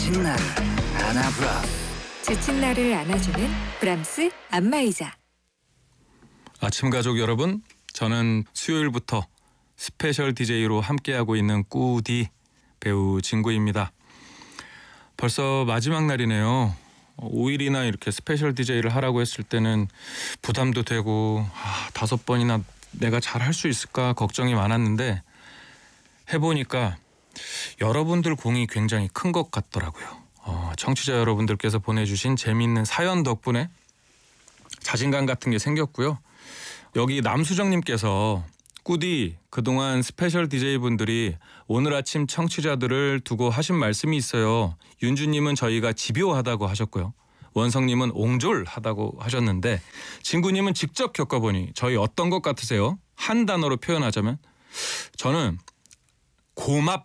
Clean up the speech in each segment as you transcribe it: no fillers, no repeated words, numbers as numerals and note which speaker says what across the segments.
Speaker 1: 지친 나를 안아브라.
Speaker 2: 지친 나를 안아주는 브람스 안마의자.
Speaker 3: 아침 가족 여러분, 저는 수요일부터 스페셜 DJ로 함께하고 있는 꾸디 배우 진구입니다. 벌써 마지막 날이네요. 5일이나 이렇게 스페셜 DJ를 하라고 했을 때는 부담도 되고 5번이나 내가 잘 할 수 있을까 걱정이 많았는데 해보니까 여러분들 공이 굉장히 큰 것 같더라고요. 청취자 여러분들께서 보내주신 재미있는 사연 덕분에 자신감 같은 게 생겼고요. 여기 남수정님께서 꾸디, 그동안 스페셜 DJ분들이 오늘 아침 청취자들을 두고 하신 말씀이 있어요. 윤주님은 저희가 집요하다고 하셨고요. 원성님은 옹졸하다고 하셨는데 진구님은 직접 겪어보니 저희 어떤 것 같으세요? 한 단어로 표현하자면 저는 고맙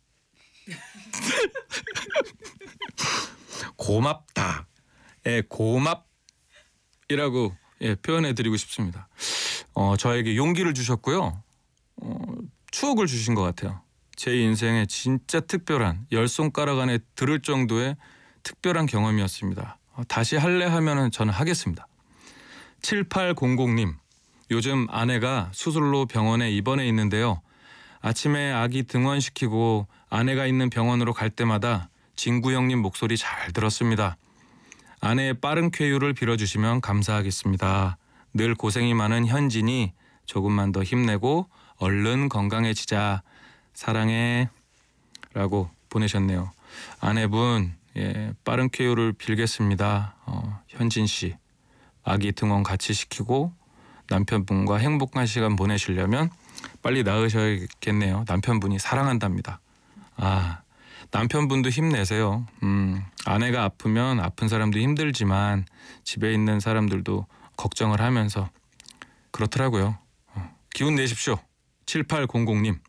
Speaker 3: 고맙다의 고맙이라고 표현해드리고 싶습니다. 저에게 용기를 주셨고요. 추억을 주신 것 같아요. 제 인생에 진짜 특별한 10손가락 안에 들을 정도의 특별한 경험이었습니다. 다시 할래 하면은 저는 하겠습니다. 7800님, 요즘 아내가 수술로 병원에 입원해 있는데요. 아침에 아기 등원시키고 아내가 있는 병원으로 갈 때마다 진구 형님 목소리 잘 들었습니다. 아내의 빠른 쾌유를 빌어주시면 감사하겠습니다. 늘 고생이 많은 현진이 조금만 더 힘내고 얼른 건강해지자. 사랑해 라고 보내셨네요. 아내분 빠른 쾌유를 빌겠습니다. 현진 씨 아기 등원 같이 시키고 남편분과 행복한 시간 보내시려면 빨리 낳으셔야겠네요. 남편분이 사랑한답니다. 남편분도 힘내세요. 아내가 아프면 아픈 사람도 힘들지만 집에 있는 사람들도 걱정을 하면서 그렇더라고요. 기운 내십시오. 7800님.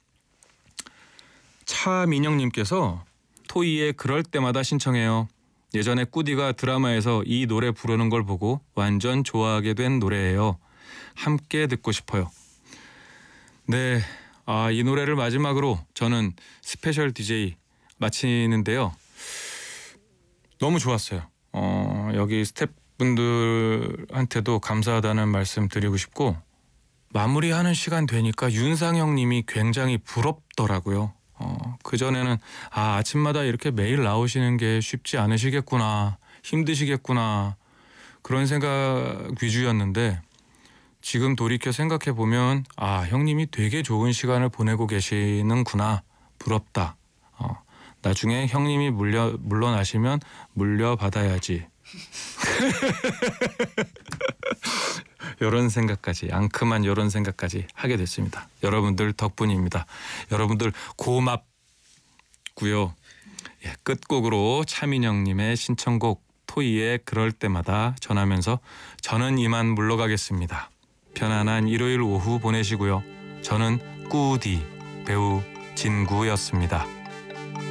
Speaker 3: 차민영님께서 토이의 그럴 때마다 신청해요. 예전에 꾸디가 드라마에서 이 노래 부르는 걸 보고 완전 좋아하게 된 노래예요. 함께 듣고 싶어요. 네, 이 노래를 마지막으로 저는 스페셜 DJ 마치는데요. 너무 좋았어요. 여기 스태프분들한테도 감사하다는 말씀 드리고 싶고 마무리하는 시간 되니까 윤상형 님이 굉장히 부럽더라고요. 그전에는 아침마다 이렇게 매일 나오시는 게 쉽지 않으시겠구나, 힘드시겠구나 그런 생각 위주였는데 지금 돌이켜 생각해보면 형님이 되게 좋은 시간을 보내고 계시는구나, 부럽다. 나중에 형님이 물러나시면 물려받아야지. 이런 생각까지, 앙큼한 이런 생각까지 하게 됐습니다. 여러분들 덕분입니다. 여러분들 고맙고요. 끝곡으로 차민영님의 신청곡 토이의 그럴 때마다 전하면서 저는 이만 물러가겠습니다. 편안한 일요일 오후 보내시고요. 저는 꾸디 배우 진구였습니다.